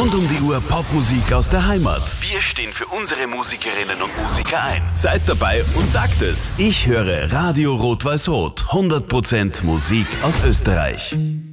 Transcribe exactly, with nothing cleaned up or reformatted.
Rund um die Uhr Popmusik aus der Heimat. Wir stehen für unsere Musikerinnen und Musiker ein. Seid dabei und sagt es. Ich höre Radio Rot-Weiß-Rot. hundert Prozent Musik aus Österreich.